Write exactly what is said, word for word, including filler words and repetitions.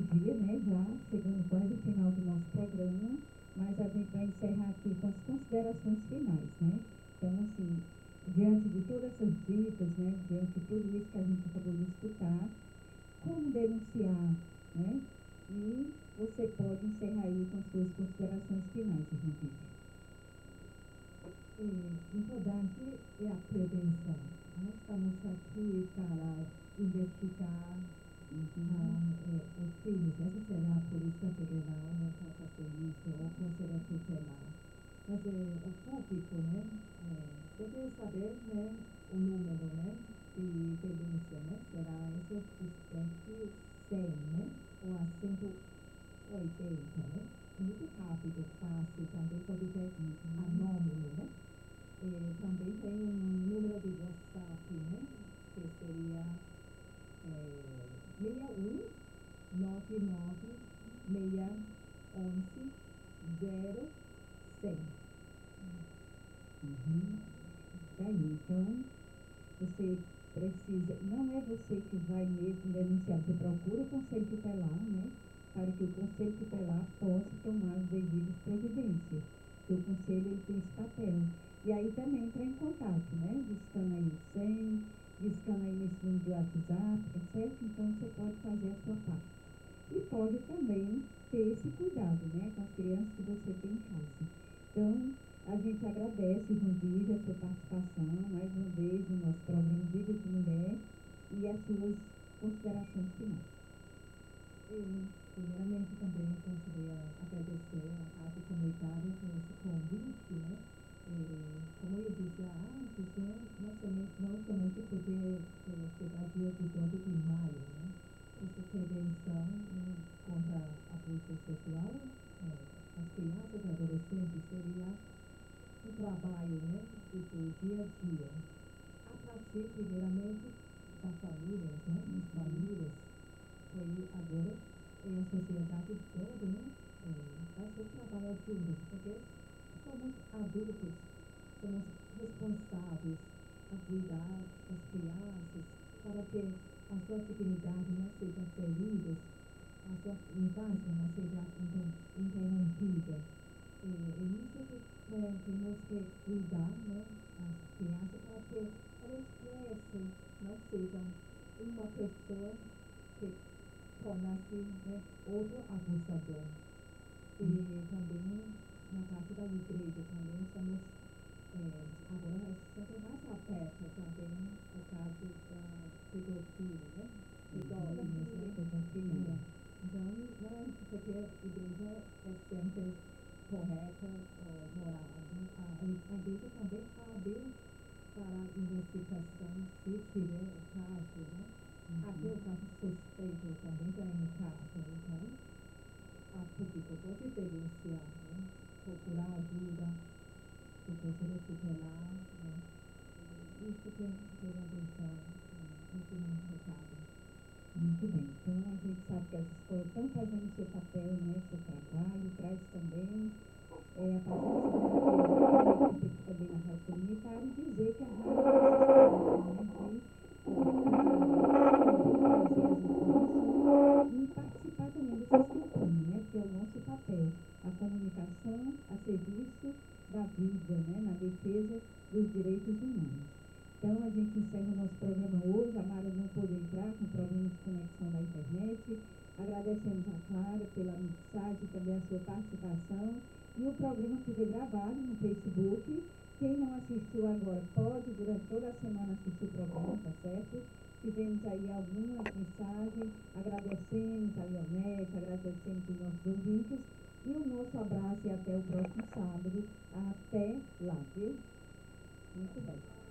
dia, né, já chegando quase ao final do nosso programa, mas a gente vai encerrar aqui com as considerações finais, né? Então, assim, diante de todas essas dicas, né, diante de tudo isso que a gente acabou de escutar, como denunciar, né? E você pode encerrar aí com as suas considerações finais, irmã Bíblia. É importante é a prevenção. Nós estamos aqui para investigar uhum. ah, é, os crimes. Essa será a Polícia Federal, né, para serviço ou Conselho Tutelar. Mas é, o público, né, é, deve saber, né, o número, né, de denúncia, né, será esse assistente cem, né, ou a cento e oitenta, né, muito rápido, fácil, também pode ser anônimo, né. É, também tem um número de WhatsApp, né, que seria é, seis um nove nove seis um zero cem. Uhum. Tá aí, então, você precisa, não é você que vai mesmo denunciar, você procura o Conselho Tutelar, né, para que o Conselho Tutelar possa tomar as devidas providências, porque o Conselho ele tem esse papel. E aí também entra em contato, né, discando aí o cem, discando aí nesse número do WhatsApp, tá certo? Então, você pode fazer a sua parte. E pode também ter esse cuidado, né, com as crianças que você tem em casa. Então, a gente agradece, irmã Bíblia, a sua participação, mais uma vez, no nosso programa Vida de Mulher, e as suas considerações finais. Eu, primeiramente, também gostaria de agradecer à Rádio Comunitária por esse convite, né? E, como eu disse antes, né, não somente, não somente porque é, chegar dia dezoito de maio, né? Essa prevenção, né, contra abuso sexual, é, as crianças e adolescentes seria um trabalho, né, do dia a dia, a partir, primeiramente, das famílias, né, das famílias, foi agora é a sociedade toda, né, é, vai ser trabalho juntos, porque somos adultos, somos responsáveis a cuidar das crianças, para que a sua dignidade não seja ferida, a sua infância não seja interrompida. É, é isso que é, temos que cuidar, né, as crianças, para que elas cresçam, não sejam uma pessoa que torna-se, né, outro abusador. E uhum. também, na parte da igreja, também estamos, é, agora sempre mais aberta também o caso da pedofilia, né, pedófilos, né, pedofilia. Então, não é porque a igreja é sempre correta ou moral, né? a, a igreja também abre para a investigação, se tiver o caso, né? Uhum. Até o caso suspeito também tem um caso, então a público pode denunciar, né? Procurar ajuda do Conselho Tutelar, né? Isso que eu queria deixar muito muito recado. Muito bem, então a gente sabe que as escolas estão fazendo o seu papel, né, seu trabalho, traz também é, a partir de segunda-feira, também na rádio comunitária, e dizer que a rádio né, de e participar também dessas campanhas, né, que é o nosso papel, a comunicação a serviço da vida, né, na defesa dos direitos humanos. Então, a gente encerra o nosso programa hoje. A Mara não pôde entrar com problemas de conexão da internet. Agradecemos a Clara pela mensagem, também a sua participação. E o programa fica gravado no Facebook. Quem não assistiu agora pode, durante toda a semana, assistir o programa, tá certo? Tivemos aí algumas mensagens. Agradecemos a Leonete, agradecemos os nossos ouvintes. E o nosso abraço e até o próximo sábado. Até lá, viu? Muito bem.